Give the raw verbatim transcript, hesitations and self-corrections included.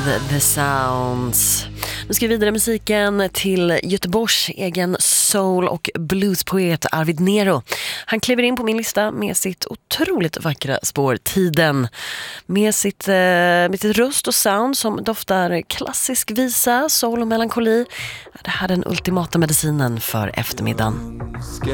med The Sounds. Nu ska vi vidare musiken till Göteborgs egen soul- och bluespoet Arvid Nero. Han kliver in på min lista med sitt otroligt vackra spår Tiden. Med sitt, eh, med sitt röst och sound som doftar klassisk visa, soul och melankoli. Det här är den ultimata medicinen för eftermiddagen.